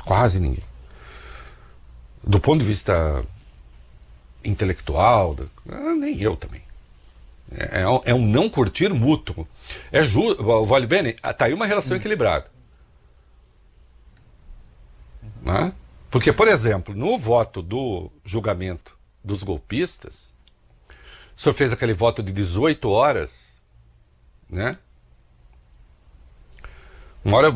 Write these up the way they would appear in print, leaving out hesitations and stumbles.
Quase ninguém. Do ponto de vista intelectual, nem eu também. É um não curtir mútuo. Vale bene, tá aí uma relação equilibrada. Né? Porque, por exemplo, no voto do julgamento dos golpistas, o senhor fez aquele voto de 18 horas, né? Uma hora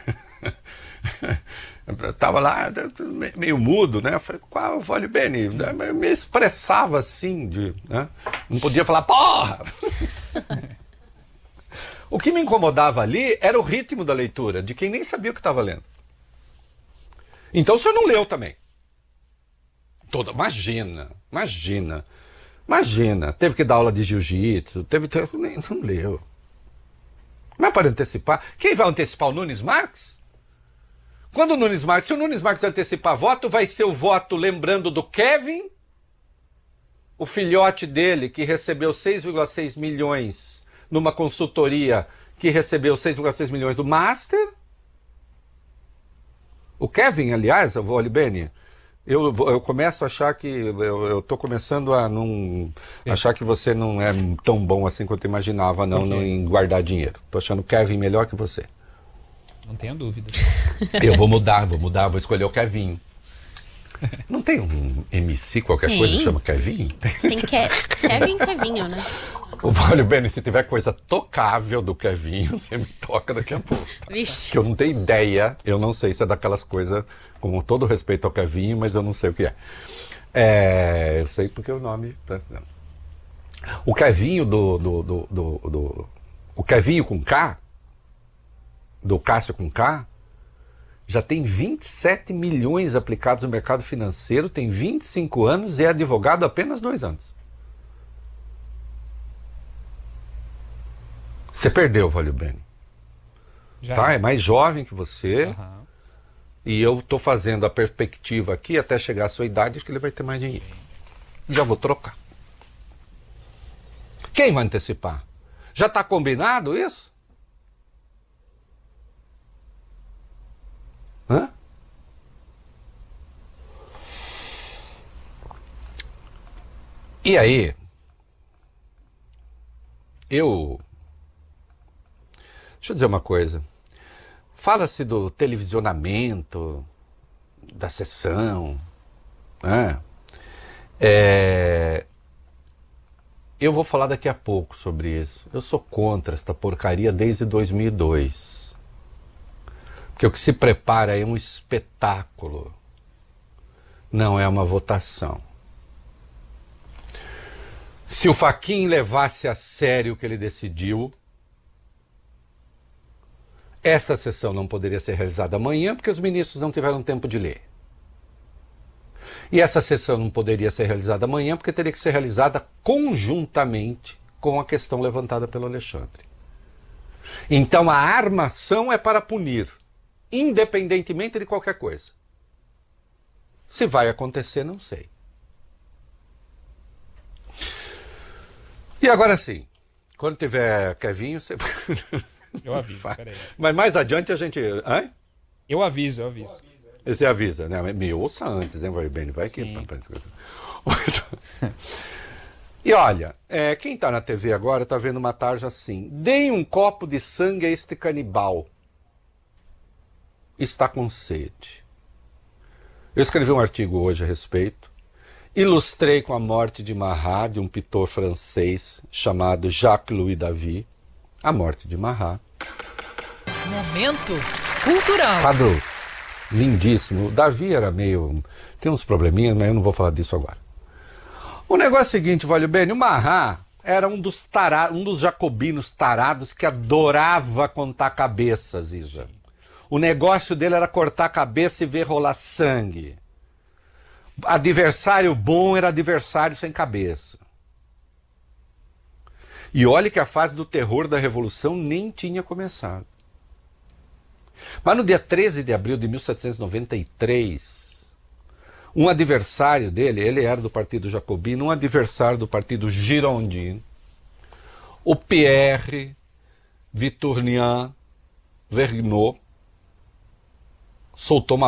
eu tava lá, meio mudo, né? Eu falei, qual vale bene? Eu me expressava assim, né? Não podia falar, porra! O que me incomodava ali era o ritmo da leitura, de quem nem sabia o que estava lendo. Então o senhor não leu também. Imagina. Teve que dar aula de jiu-jitsu, não leu. Mas para antecipar, quem vai antecipar o Nunes Marques? Se o Nunes Marques antecipar voto, vai ser o voto lembrando do Kevin, o filhote dele que recebeu 6,6 milhões numa consultoria que recebeu 6,6 milhões do Master. O Kevin, aliás, Vale Bene, eu começo a achar que... Eu tô começando a não achar que você não é tão bom assim quanto eu imaginava, não em guardar dinheiro. Tô achando o Kevin melhor que você. Não tenho dúvida. Eu vou mudar, vou escolher o Kevin. Não tem um MC qualquer coisa que chama Kevin? Tem Kevin Kevinho, né? O Vale Bene, se tiver coisa tocável do Kevin, você me toca daqui a pouco. Vixe. Que eu não tenho ideia, eu não sei se é daquelas coisas, com todo respeito ao Kevin, mas eu não sei o que é. Eu sei porque o nome... O Kevinho o Kevinho com K, do Cássio com K, já tem 27 milhões aplicados no mercado financeiro, tem 25 anos e é advogado há apenas 2 anos. Você perdeu, Vale Bene. Tá? É mais jovem que você. Uhum. E eu tô fazendo a perspectiva aqui até chegar à sua idade, acho que ele vai ter mais dinheiro. Já vou trocar. Quem vai antecipar? Já está combinado isso? Hã? E aí, deixa eu dizer uma coisa. Fala-se do televisionamento, da sessão, né? Eu vou falar daqui a pouco sobre isso. Eu sou contra esta porcaria desde 2002. Porque o que se prepara é um espetáculo, não é uma votação. Se o Fachin levasse a sério o que ele decidiu, esta sessão não poderia ser realizada amanhã porque os ministros não tiveram tempo de ler. E essa sessão não poderia ser realizada amanhã porque teria que ser realizada conjuntamente com a questão levantada pelo Alexandre. Então a armação é para punir, independentemente de qualquer coisa. Se vai acontecer, não sei. E agora sim, quando tiver Kevinho, você... Eu aviso, peraí. Mas mais adiante a gente... Hã? Eu aviso. Você avisa, né? Me ouça antes, hein? Vai aqui. E olha, quem está na TV agora está vendo uma tarja assim. Deem um copo de sangue a este canibal. Está com sede. Eu escrevi um artigo hoje a respeito. Ilustrei com a morte de Marat, de um pintor francês chamado Jacques-Louis David. A morte de Marat. Momento cultural. Quadro lindíssimo. O Davi era meio... Tem uns probleminhas, mas eu não vou falar disso agora. O negócio é o seguinte, Vale Bene, o Marat era um dos jacobinos tarados que adorava contar cabeças, Isa. O negócio dele era cortar a cabeça e ver rolar sangue. Adversário bom era adversário sem cabeça. E olhe que a fase do terror da Revolução nem tinha começado. Mas no dia 13 de abril de 1793, um adversário dele, ele era do Partido Jacobino, um adversário do Partido Girondino, o Pierre Victorien Vergniaud, soltou uma